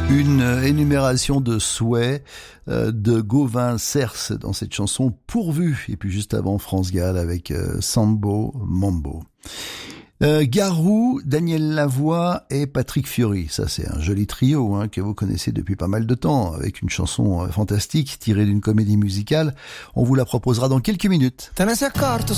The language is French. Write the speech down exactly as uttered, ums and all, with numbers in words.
Une énumération de souhaits euh, de Gauvin Cerce dans cette chanson Pourvu. Et puis juste avant, France Gall avec euh, Sambo Mambo. Euh, Garou, Daniel Lavoie et Patrick Fiori. Ça, c'est un joli trio hein, que vous connaissez depuis pas mal de temps, avec une chanson euh, fantastique tirée d'une comédie musicale. On vous la proposera dans quelques minutes.